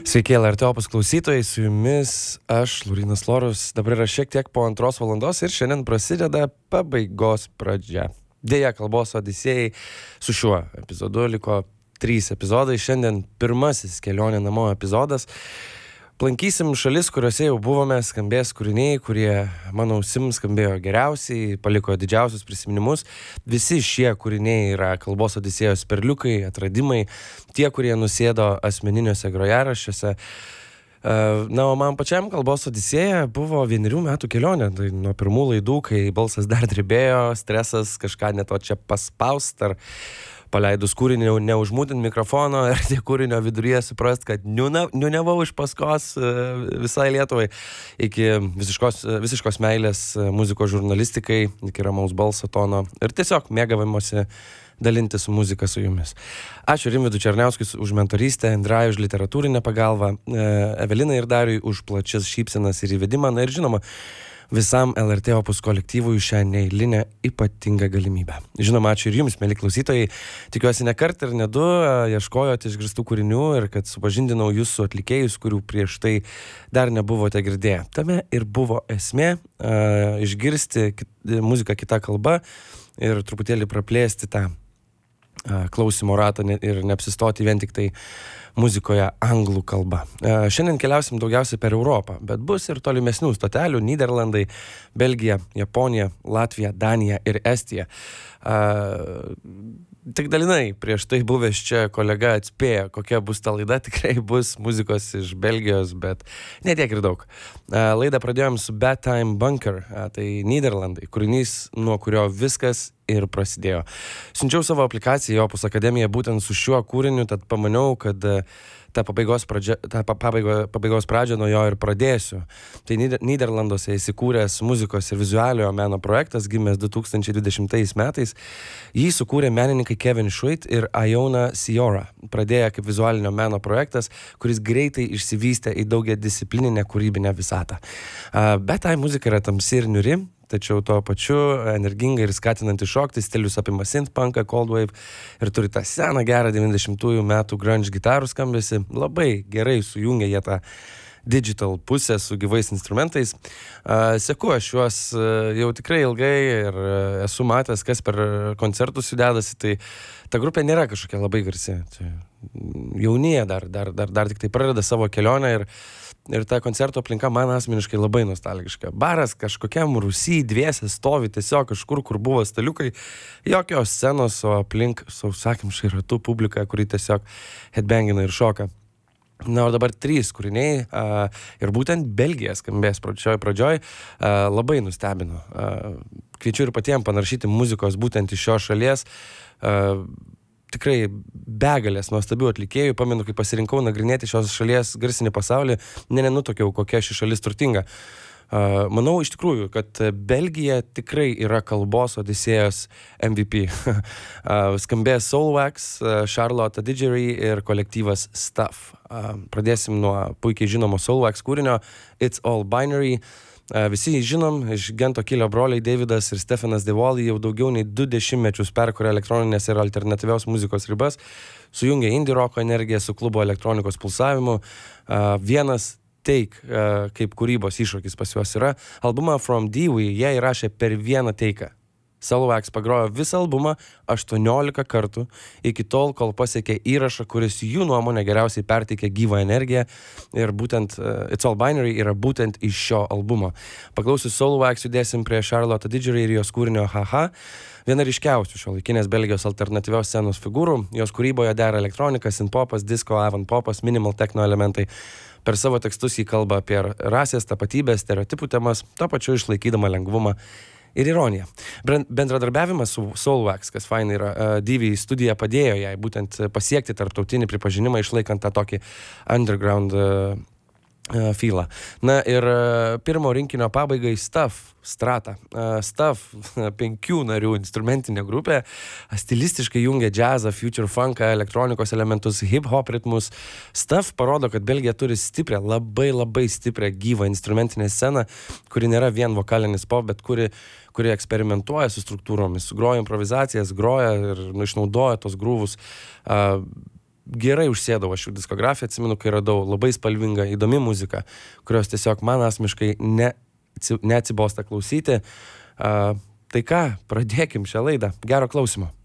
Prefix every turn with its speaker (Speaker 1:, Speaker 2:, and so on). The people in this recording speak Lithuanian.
Speaker 1: Sveiki, LRT Opus klausytojai, su jumis aš, Laurynas Lorus. Dabar yra šiek tiek po 2 valandos ir šiandien prasideda pabaigos pradžia. Deja, kalbos odisėjai su šiuo epizodu liko 3 epizodai. Šiandien pirmasis kelionė namo epizodas. Plankysim šalis, kuriuose jau buvome, skambės kūriniai, kurie mano ausims skambėjo geriausiai, paliko didžiausius prisiminimus. Visi šie kūriniai yra kalbos odisėjos perliukai, atradimai, tie, kurie nusėdo asmeniniuose grojaraščiuose. Na, o man pačiam kalbos odisėja buvo 1 metų kelionė. Tai nuo pirmų laidų, kai balsas dar drebėjo, stresas, kažką ne to čia paspaust, ar paleidus kūrinį neužmūtint mikrofono ir tie kūrinio viduryje suprast, kad niunevau iš paskos visai Lietuvai, iki visiškos meilės muzikos žurnalistikai, iki ramaus balso tono ir tiesiog mėgavimosi dalintis muziką su jumis. Ačiū Rimvydui Černiauskui už mentorystę, Andrai už literatūrinę pagalbą, Evelinai ir Dariui už plačias šypsenas ir įvedimą, na ir žinoma, visam LRT Opus kolektyvui šią neeilinę ypatingą galimybę. Žinoma, ačiū ir jums, mėly klausytojai. Tikiuosi ne kartą ir ne du ieškojote išgirstų kūrinių ir kad supažindinau jūs su atlikėjus, kurių prieš tai dar nebuvote girdėję. Tame ir buvo esmė išgirsti muziką kitą kalbą ir truputėlį praplėsti tą klausimo ratą ir neapsistoti vien tik tai muzikoje anglų kalba. Šiandien keliausim daugiausiai per Europą, bet bus ir tolimesnių stotelių: Nyderlandai, Belgija, Japonija, Latvija, Danija ir Estija. Tik dalinai prieš tai buvęs čia kolega atspėjo, kokia bus ta laida. Tikrai bus muzikos iš Belgijos, bet ne tiek ir daug. Laidą pradėjom su Bad Time Bunker, tai Nyderlandai, kūrinys, nuo kurio viskas ir prasidėjo. Siunčiau savo aplikaciją į Opus Akademiją būtent su šiuo kūriniu, tad pamaniau, kad tą pabaigos pradžią nuo jo ir pradėsiu. Tai Nyderlanduose įsikūręs muzikos ir vizualiojo meno projektas, gimęs 2020 metais. Jį sukūrė menininkai Kevin Schwitt ir Iona Siora, pradėję kaip vizualinio meno projektas, kuris greitai išsivystė į daugiadisciplininę kūrybinę visatą. Bet tai muzika yra tamsi ir niuri, tačiau tuo pačiu energingai ir skatinantį šokti. Stilius apima synth-punką, cold wave ir turi tą seną gerą 90-ųjų metų grunge gitarų skambesį. Labai gerai sujungia jie tą digital pusę su gyvais instrumentais. Seku aš juos jau tikrai ilgai ir esu matęs, kas per koncertus jų dedasi, tai ta grupė nėra kažkokia labai garsi. Jaunie dar tik tai pradeda savo kelionę ir ta koncerto aplinka man asmeniškai labai nostalgiška. Baras kažkokiam Rūsy dviese stovi tiesiog kažkur, kur buvo staliukai, jokios scenos, o aplink sausakimšai ratų publika, kuri tiesiog headbangina ir šoka. Na, o dabar 3 kūriniai ir būtent Belgija skambės pradžioj labai nustebino. Kviečiu ir patiems panaršyti muzikos būtent iš šios šalies. Tikrai begalės nuostabių atlikėjų. Pamenu, kai pasirinkau nagrinėti šios šalies garsinį pasaulį, nenutuokiau, kokia ši šalis turtinga. Manau iš tikrųjų, kad Belgija tikrai yra kalbos odisėjos MVP. Skambės Soulwax, Charlotte Diggery ir kolektyvas Stuff. Pradėsim nuo puikiai žinomo Soulwax kūrinio It's All Binary. Visi žinom, iš Gento kilę broliai Davidas ir Stefanas De Wally jau daugiau nei 2 dešimtmečius perkuria elektroninės ir alternatyvios muzikos ribas, sujungia indie roko energiją su klubo elektronikos pulsavimu. Vienas take kaip kūrybos iššūkis pas juos yra. Albumą From Dewey jie įrašė per vieną teiką. Soulwax pagrojo visą albumą 18 kartų iki tol, kol pasiekė įrašą, kuris jų nuomonė geriausiai perteikė gyvą energiją, ir būtent It's All Binary yra būtent iš šio albumo. Paklausius Soulwax judėsim prie Charlotte Diggery ir jos kūrinio Haha. Viena ryškiausių šiuolaikinės Belgijos alternatyvios scenos figūrų. Jos kūryboje dera elektronika, synthpopas, disco, avant-popas, minimal techno elementai. Per savo tekstus jį kalba apie rasės, tapatybės, stereotipų temas, to pačiu išlaikydama lengvumą ir ironiją. Bendradarbiavimas su Soulwax, kas fainai yra, Divi studija padėjo jai būtent pasiekti tarptautinį pripažinimą, išlaikant tą tokį underground feelą. Na ir pirmo rinkinio pabaigai Stuff, Strata. Stuff 5 narių instrumentinė grupė, stilistiškai jungia džiazą, future funką, elektronikos elementus, hip-hop ritmus. Stuff parodo, kad Belgija turi stiprią, labai stiprią gyvą instrumentinę sceną, kuri nėra vien vokalinis pop, bet kuri eksperimentuoja su struktūromis, groja improvizacijas, groja ir išnaudoja tos grūvus. gerai užsėdau aš jų diskografiją, atsimenu, kai radau labai spalvinga, įdomi muzika, kurios tiesiog man asmeniškai neatsibosta klausyti. Tai ką, pradėkim šią laidą. Gero klausimo.